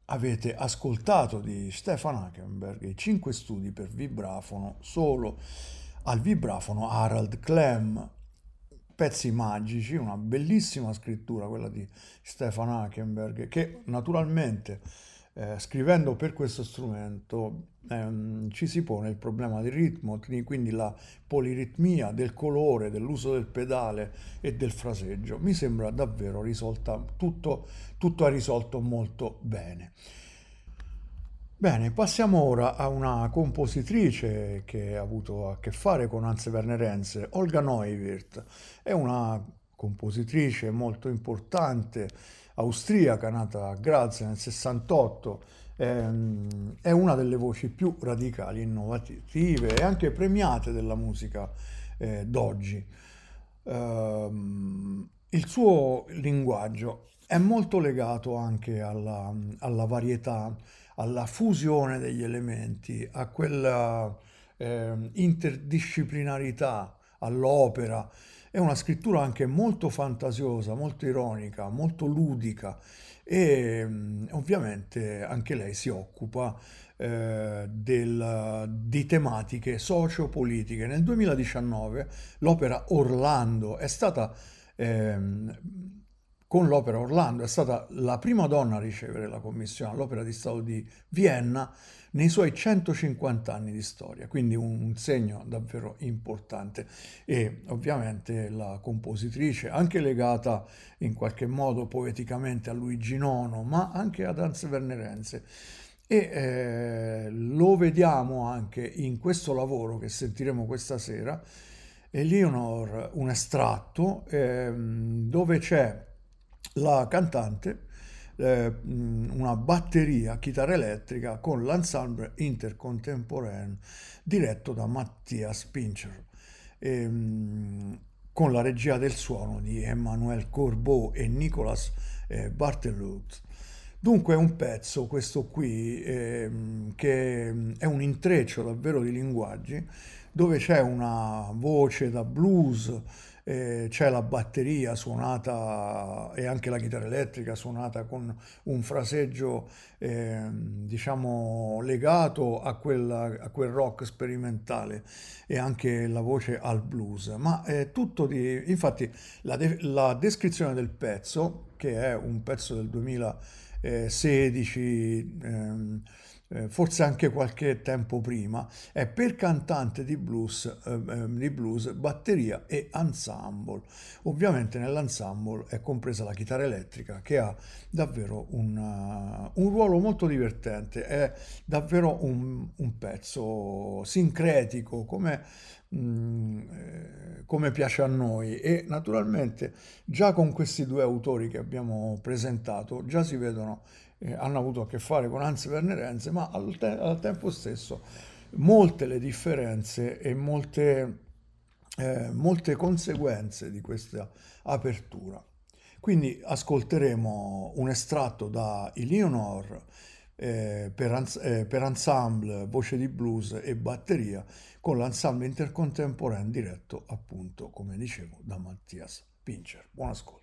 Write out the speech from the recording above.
avete ascoltato di Stefan Hackenberg i 5 studi per vibrafono solo al vibrafono Harald Klemm, pezzi magici, una bellissima scrittura quella di Stefan Hackenberg che naturalmente scrivendo per questo strumento ci si pone il problema del ritmo, quindi la poliritmia, del colore, dell'uso del pedale e del fraseggio. Mi sembra davvero risolta, tutto ha risolto molto bene. Bene, passiamo ora a una compositrice che ha avuto a che fare con Hans Werner Henze, Olga Neuwirth. È una compositrice molto importante, austriaca, nata a Graz nel 68. È una delle voci più radicali, innovative e anche premiate della musica d'oggi. Il suo linguaggio è molto legato anche alla varietà, alla fusione degli elementi, a quella interdisciplinarità, all'opera. È una scrittura anche molto fantasiosa, molto ironica, molto ludica e ovviamente anche lei si occupa di tematiche sociopolitiche. Nel 2019 l'opera Orlando è stata ehm, con l'Opera Orlando è stata la prima donna a ricevere la commissione all'Opera di Stato di Vienna nei suoi 150 anni di storia, quindi un segno davvero importante e ovviamente la compositrice, anche legata in qualche modo poeticamente a Luigi Nono, ma anche ad Hans Werner Henze. E lo vediamo anche in questo lavoro che sentiremo questa sera, Eleanor, un estratto dove c'è la cantante, una batteria, chitarra elettrica con l'ensemble intercontemporaneo diretto da Mattias Pincher, con la regia del suono di Emmanuel Corbeau e Nicolas Bartelut. Dunque è un pezzo, questo qui, che è un intreccio davvero di linguaggi, dove c'è una voce da blues, c'è la batteria suonata e anche la chitarra elettrica suonata con un fraseggio, diciamo, legato a quel rock sperimentale e anche la voce al blues. Ma è tutto di... Infatti la descrizione del pezzo, che è un pezzo del 2016, forse anche qualche tempo prima, è per cantante di blues, batteria e ensemble. Ovviamente nell'ensemble è compresa la chitarra elettrica che ha davvero un ruolo molto divertente, è davvero un pezzo sincretico come piace a noi e naturalmente già con questi due autori che abbiamo presentato già si vedono, hanno avuto a che fare con Hans Werner Henze, ma al tempo stesso molte le differenze e molte conseguenze di questa apertura. Quindi ascolteremo un estratto da Eleanor per ensemble, voce di blues e batteria con l'ensemble intercontemporaneo diretto appunto, come dicevo, da Mattias Pincher. Buon ascolto.